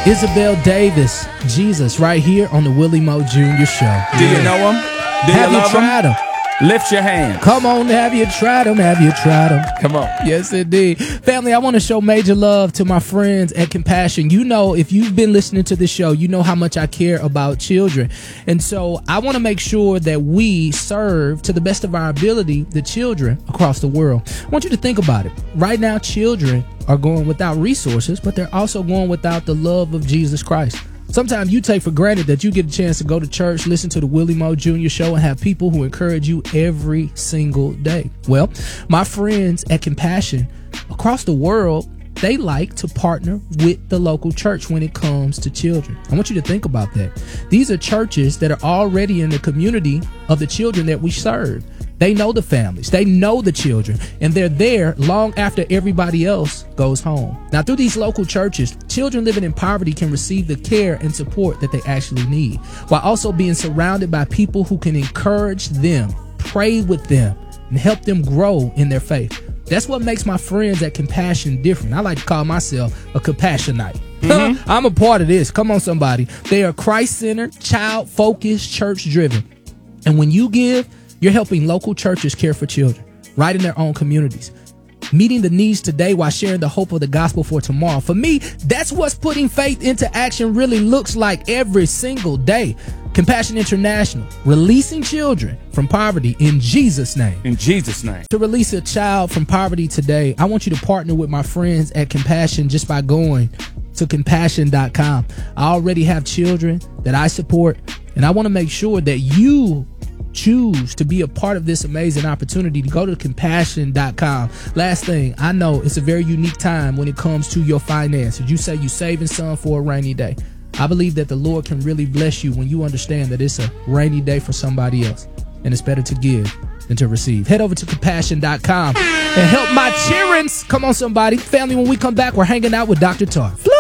Isabel Davis, Jesus, right here on the Willie Moe Jr. Show. Do you know him? Do Have you you love tried him? him? Lift your hand. Come on, have you tried them? Have you tried them? Come on. Yes, indeed. Family, I want to show major love to my friends at Compassion. You know, if you've been listening to this show, you know how much I care about children. And so I want to make sure that we serve to the best of our ability the children across the world. I want you to think about it. Right now, children are going without resources, but they're also going without the love of Jesus Christ. Sometimes you take for granted that you get a chance to go to church, listen to the Willie Moe Jr. Show, and have people who encourage you every single day. Well, my friends at Compassion across the world, they like to partner with the local church when it comes to children. I want you to think about that. These are churches that are already in the community of the children that we serve. They know the families, they know the children, and they're there long after everybody else goes home. Now, through these local churches, children living in poverty can receive the care and support that they actually need, while also being surrounded by people who can encourage them, pray with them, and help them grow in their faith. That's what makes my friends at Compassion different. I like to call myself a Compassionite. I'm a part of this. Come on, somebody. They are Christ-centered, child-focused, church-driven. And when you give, you're helping local churches care for children right in their own communities, meeting the needs today while sharing the hope of the gospel for tomorrow. For me, that's what putting faith into action really looks like every single day. Compassion International, releasing children from poverty in Jesus' name. In Jesus' name. To release a child from poverty today, I want you to partner with my friends at Compassion just by going to compassion.com. I already have children that I support, and I want to make sure that you choose to be a part of this amazing opportunity. To go to compassion.com. Last thing, I know it's a very unique time when it comes to your finances. You say you're saving some for a rainy day. I believe that the Lord can really bless you when you understand that it's a rainy day for somebody else, and it's better to give than to receive. Head over to compassion.com and help my children. Come on, somebody. Family, when we come back, we're hanging out with Dr. Tar.